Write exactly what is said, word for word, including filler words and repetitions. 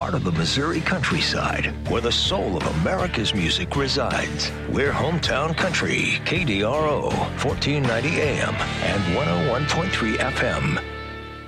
heart of the Missouri countryside, where the soul of America's music resides. We're Hometown Country, K D R O, fourteen ninety A M and one oh one point three F M.